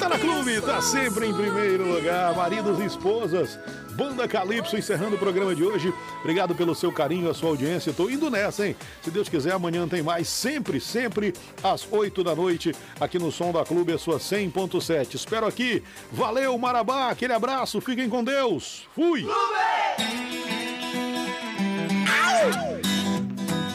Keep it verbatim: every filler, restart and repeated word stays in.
Tá na Clube, tá sempre em primeiro lugar. Maridos e esposas, Banda Calypso encerrando o programa de hoje. Obrigado pelo seu carinho, a sua audiência. Tô indo nessa, hein? Se Deus quiser, amanhã tem mais. Sempre, sempre às oito da noite, aqui no Som da Clube, a sua cem ponto sete. Espero aqui. Valeu, Marabá. Aquele abraço. Fiquem com Deus. Fui! Clube!